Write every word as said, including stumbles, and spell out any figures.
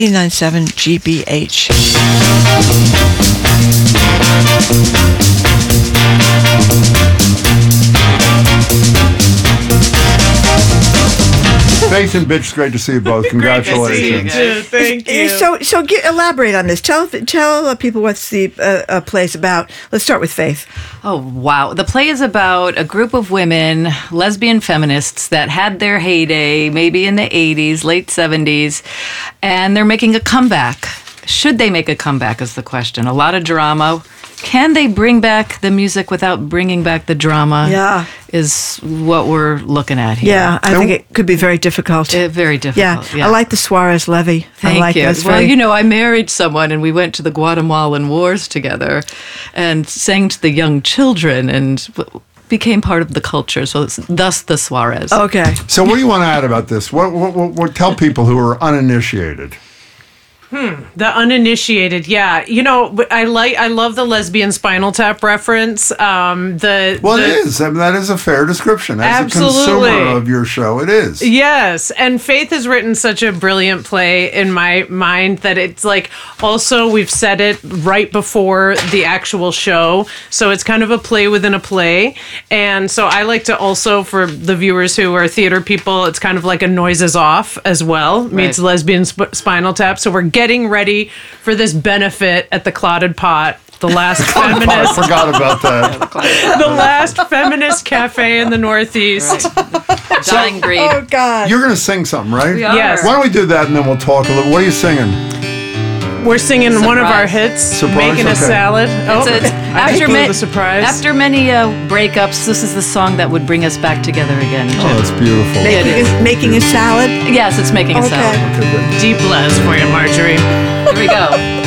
ninety-nine point seven G B H. Faith and Bitch, it's great to see you both. Congratulations. You Thank you. So, so get, elaborate on this. Tell tell uh, people what's the uh, uh, play's about. Let's start with Faith. Oh, wow. The play is about a group of women, lesbian feminists, that had their heyday maybe in the eighties, late seventies, and they're making a comeback. Should they make a comeback is the question. A lot of drama. Can they bring back the music without bringing back the drama? Yeah. Is what we're looking at here. Yeah, I think it could be very difficult. Uh, very difficult. Yeah, Yeah, I like the Suarez Levy. Thank I like you. this. Well, very- you know, I married someone and we went to the Guatemalan Wars together and sang to the young children and w- became part of the culture. So it's thus the Suarez. Okay. So what do you want to add about this? What, what, what, what tell people who are uninitiated? The uninitiated, yeah. You know, I like, I love the lesbian Spinal Tap reference. Um, the Well, the, it is. I mean, that is a fair description. As Absolutely. a consumer of your show, it is. Yes, and Faith has written such a brilliant play in my mind that it's like, also we've said it right before the actual show, so it's kind of a play within a play. And so I like to also, for the viewers who are theater people, it's kind of like a Noises Off as well, meets Right. lesbian sp- Spinal Tap. So we're getting ready for this benefit at the Clotted Pot, the last I feminist forgot about that. the last feminist cafe in the Northeast. Dying breed. Oh God. You're going to sing something, right? We are. Yes. Why don't we do that and then we'll talk a little. What are you singing? We're singing one of our Surprise. hits, Surprise? Making a Okay. Salad. Oh, It's, it's, I after, blew ma- the surprise. after many uh, breakups, this is the song that would bring us back together again. Oh, Jim. that's beautiful. It making, is. a, making a salad. Yes, it's making a Okay. salad. Okay, good. Deep bless for you, Marjorie. Here we go.